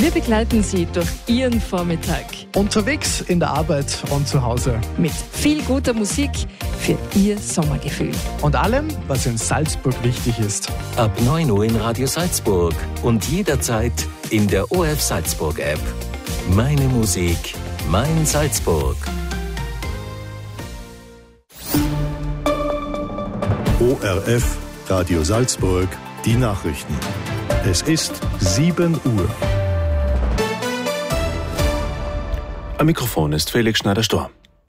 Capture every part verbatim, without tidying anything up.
Wir begleiten Sie durch Ihren Vormittag. Unterwegs, in der Arbeit und zu Hause. Mit viel guter Musik für Ihr Sommergefühl. Und allem, was in Salzburg wichtig ist. Ab neun Uhr in Radio Salzburg und jederzeit in der O R F Salzburg App. Meine Musik, mein Salzburg. O R F Radio Salzburg, die Nachrichten. Es ist sieben Uhr. Am Mikrofon ist Felix Schneider-Storr.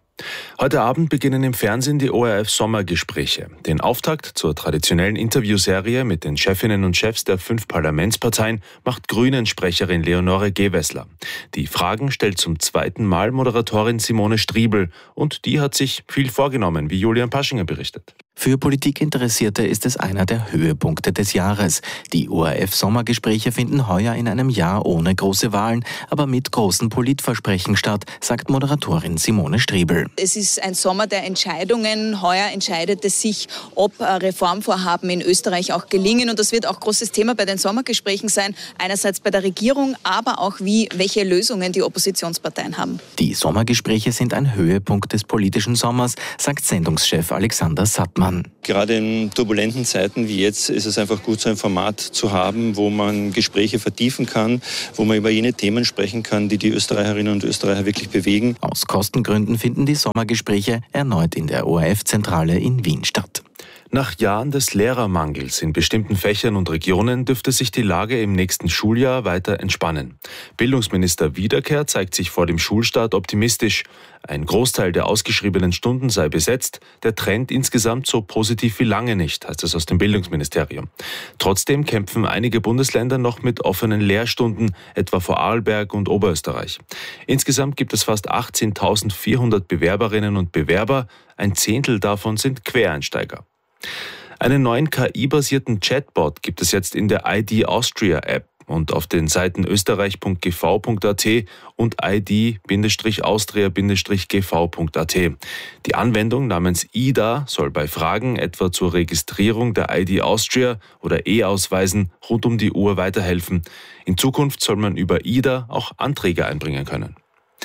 Heute Abend beginnen im Fernsehen die O R F-Sommergespräche. Den Auftakt zur traditionellen Interviewserie mit den Chefinnen und Chefs der fünf Parlamentsparteien macht Grünen-Sprecherin Leonore Gewessler. Die Fragen stellt zum zweiten Mal Moderatorin Simone Striebel und die hat sich viel vorgenommen, wie Julian Paschinger berichtet. Für Politikinteressierte ist es einer der Höhepunkte des Jahres. Die O R F-Sommergespräche finden heuer in einem Jahr ohne große Wahlen, aber mit großen Politversprechen statt, sagt Moderatorin Simone Striebel. Es ist ein Sommer der Entscheidungen. Heuer entscheidet es sich, ob Reformvorhaben in Österreich auch gelingen. Und das wird auch großes Thema bei den Sommergesprächen sein. Einerseits bei der Regierung, aber auch wie, welche Lösungen die Oppositionsparteien haben. Die Sommergespräche sind ein Höhepunkt des politischen Sommers, sagt Sendungschef Alexander Sattmann. Gerade in turbulenten Zeiten wie jetzt ist es einfach gut, so ein Format zu haben, wo man Gespräche vertiefen kann, wo man über jene Themen sprechen kann, die die Österreicherinnen und Österreicher wirklich bewegen. Aus Kostengründen finden die Sommergespräche erneut in der O R F-Zentrale in Wien statt. Nach Jahren des Lehrermangels in bestimmten Fächern und Regionen dürfte sich die Lage im nächsten Schuljahr weiter entspannen. Bildungsminister Wiederkehr zeigt sich vor dem Schulstart optimistisch. Ein Großteil der ausgeschriebenen Stunden sei besetzt, der Trend insgesamt so positiv wie lange nicht, heißt es aus dem Bildungsministerium. Trotzdem kämpfen einige Bundesländer noch mit offenen Lehrstunden, etwa Vorarlberg und Oberösterreich. Insgesamt gibt es fast achtzehntausendvierhundert Bewerberinnen und Bewerber, ein Zehntel davon sind Quereinsteiger. Einen neuen K I-basierten Chatbot gibt es jetzt in der I D Austria App und auf den Seiten österreich punkt g v punkt a t und I D Austria G V punkt a t. Die Anwendung namens I D A soll bei Fragen etwa zur Registrierung der I D Austria oder E-Ausweisen rund um die Uhr weiterhelfen. In Zukunft soll man über I D A auch Anträge einbringen können.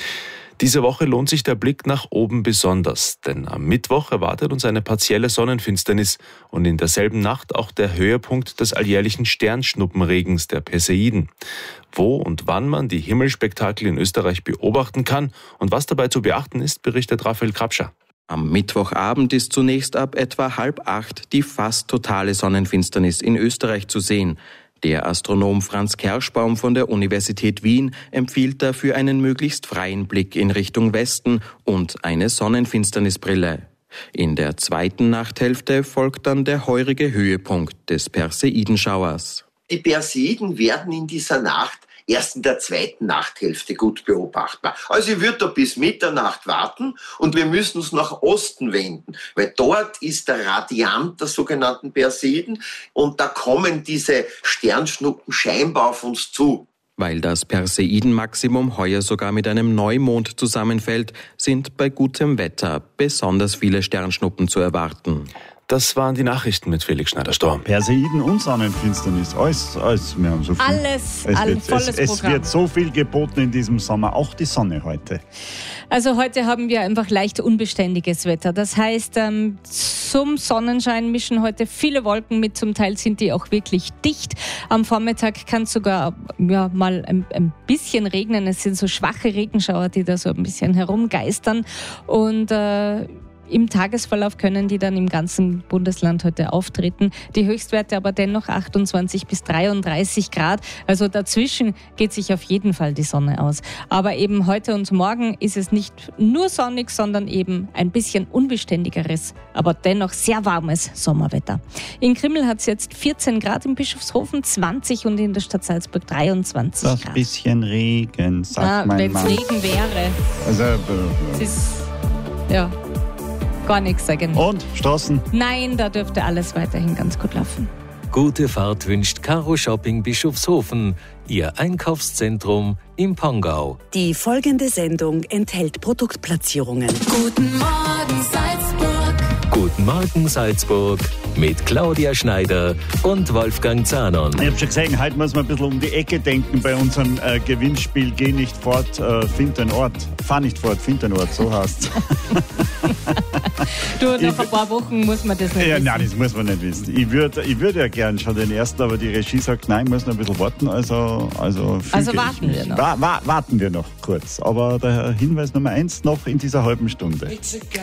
Diese Woche lohnt sich der Blick nach oben besonders, denn am Mittwoch erwartet uns eine partielle Sonnenfinsternis und in derselben Nacht auch der Höhepunkt des alljährlichen Sternschnuppenregens der Perseiden. Wo und wann man die Himmelspektakel in Österreich beobachten kann und was dabei zu beachten ist, berichtet Raphael Krapscher. Am Mittwochabend ist zunächst ab etwa halb acht die fast totale Sonnenfinsternis in Österreich zu sehen. Der Astronom Franz Kerschbaum von der Universität Wien empfiehlt dafür einen möglichst freien Blick in Richtung Westen und eine Sonnenfinsternisbrille. In der zweiten Nachthälfte folgt dann der heurige Höhepunkt des Perseidenschauers. Die Perseiden werden in dieser Nacht erst in der zweiten Nachthälfte gut beobachtbar. Also ich würde da bis Mitternacht warten und wir müssen uns nach Osten wenden, weil dort ist der Radiant der sogenannten Perseiden und da kommen diese Sternschnuppen scheinbar auf uns zu. Weil das Perseidenmaximum heuer sogar mit einem Neumond zusammenfällt, sind bei gutem Wetter besonders viele Sternschnuppen zu erwarten. Das waren die Nachrichten mit Felix Schneider-Storr. Perseiden und Sonnenfinsternis, alles, alles. Wir haben so viel. Alles, es alles wird, volles es, es Programm. wird so viel geboten in diesem Sommer, auch die Sonne heute. Also heute haben wir einfach leicht unbeständiges Wetter. Das heißt, ähm, zum Sonnenschein mischen heute viele Wolken mit. Zum Teil sind die auch wirklich dicht. Am Vormittag kann es sogar ja, mal ein, ein bisschen regnen. Es sind so schwache Regenschauer, die da so ein bisschen herumgeistern. Und äh, im Tagesverlauf können die dann im ganzen Bundesland heute auftreten. Die Höchstwerte aber dennoch achtundzwanzig bis dreiunddreißig Grad. Also dazwischen geht sich auf jeden Fall die Sonne aus. Aber eben heute und morgen ist es nicht nur sonnig, sondern eben ein bisschen unbeständigeres, aber dennoch sehr warmes Sommerwetter. In Krimml hat es jetzt vierzehn Grad, in Bischofshofen zwanzig und in der Stadt Salzburg dreiundzwanzig das Grad. Das bisschen Regen, sagt ah, mein Mann. Wenn es Regen wäre. Also, äh, es ist, ja... Gar nichts sagen. Und Straßen? Nein, da dürfte alles weiterhin ganz gut laufen. Gute Fahrt wünscht Caro Shopping Bischofshofen, Ihr Einkaufszentrum im Pongau. Die folgende Sendung enthält Produktplatzierungen. Guten Morgen Salzburg. Guten Morgen Salzburg mit Claudia Schneider und Wolfgang Zahnon. Ich habe schon gesehen, heute muss man ein bisschen um die Ecke denken bei unserem äh, Gewinnspiel. Geh nicht fort, äh, find den Ort. Fahr nicht fort, find den Ort, so heißt es. Du, nach ich, ein paar Wochen muss man das nicht ja, wissen. Nein, das muss man nicht wissen. Ich würde ich würd ja gern schon den ersten, aber die Regie sagt, nein, ich muss noch ein bisschen warten. Also, also, also warten wir noch. Wa- wa- warten wir noch kurz. Aber der Hinweis Nummer eins noch in dieser halben Stunde.